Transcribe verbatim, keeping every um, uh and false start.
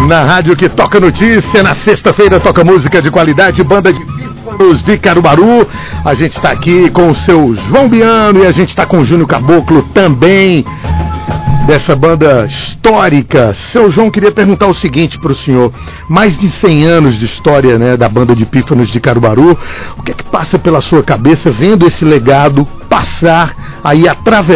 na rádio que toca notícia, na sexta-feira toca música de qualidade, banda de pífanos de Caruaru. A gente está aqui com o seu João Biano e a gente está com o Júnior Caboclo também, dessa banda histórica. Seu João, queria perguntar o seguinte para o senhor: mais de cem anos de história, né, da banda de pífanos de Caruaru, o que é que passa pela sua cabeça vendo esse legado passar aí, atravessar